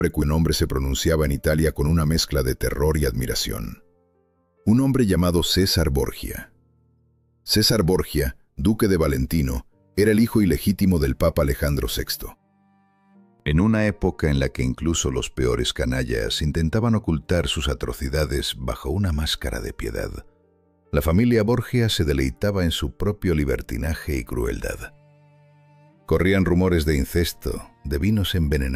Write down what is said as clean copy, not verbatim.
cuyo nombre se pronunciaba en Italia con una mezcla de terror y admiración. Un hombre llamado César Borgia. César Borgia, duque de Valentino, era el hijo ilegítimo del Papa Alejandro VI. En una época en la que incluso los peores canallas intentaban ocultar sus atrocidades bajo una máscara de piedad, la familia Borgia se deleitaba en su propio libertinaje y crueldad. Corrían rumores de incesto, de vinos envenenados,